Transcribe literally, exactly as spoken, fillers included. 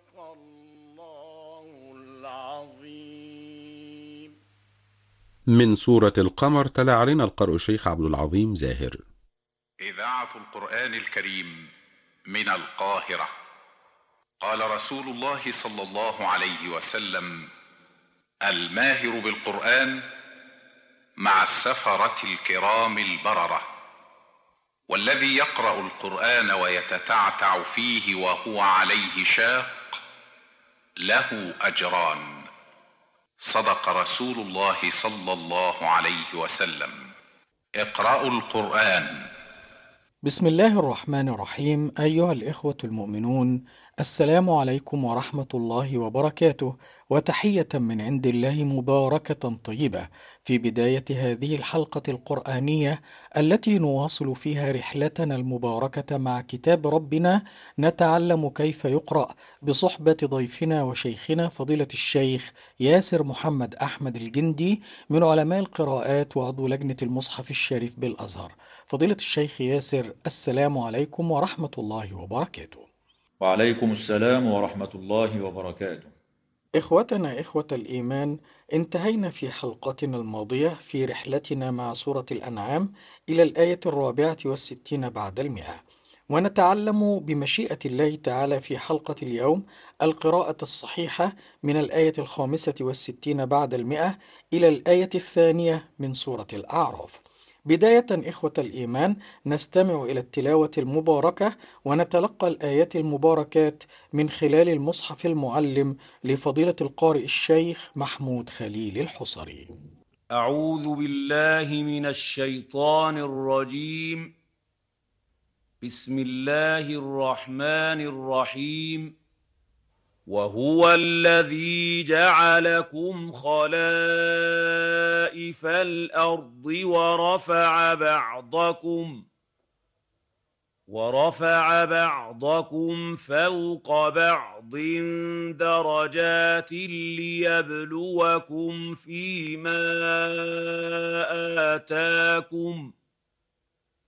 الله العظيم. من سورة القمر تلا علينا القارئ الشيخ عبد العظيم زاهر. إذاعة القرآن الكريم من القاهرة. قال رسول الله صلى الله عليه وسلم: الماهر بالقرآن مع السفرة الكرام البررة، والذي يقرأ القرآن ويتتعتع فيه وهو عليه شاق له أجران. صدق رسول الله صلى الله عليه وسلم. اقرأوا القرآن. بسم الله الرحمن الرحيم. أيها الإخوة المؤمنون، السلام عليكم ورحمة الله وبركاته، وتحية من عند الله مباركة طيبة في بداية هذه الحلقة القرآنية التي نواصل فيها رحلتنا المباركة مع كتاب ربنا، نتعلم كيف يقرأ بصحبة ضيفنا وشيخنا فضيلة الشيخ ياسر محمد أحمد الجندي من علماء القراءات وعضو لجنة المصحف الشريف بالأزهر. فضيلة الشيخ ياسر، السلام عليكم ورحمة الله وبركاته. وعليكم السلام ورحمة الله وبركاته. إخوتنا إخوة الإيمان، انتهينا في حلقتنا الماضية في رحلتنا مع سورة الأنعام إلى الآية الرابعة والستين بعد المئة، ونتعلم بمشيئة الله تعالى في حلقة اليوم القراءة الصحيحة من الآية الخامسة والستين بعد المئة إلى الآية الثانية من سورة الأعراف. بداية إخوة الإيمان، نستمع إلى التلاوة المباركة ونتلقى الآيات المباركات من خلال المصحف المعلم لفضيلة القارئ الشيخ محمود خليل الحصري. أعوذ بالله من الشيطان الرجيم. بسم الله الرحمن الرحيم. وهو الذي جعلكم خلائف الأرض ورفع بعضكم ورفع بعضكم فوق بعض درجات ليبلوكم فيما آتاكم،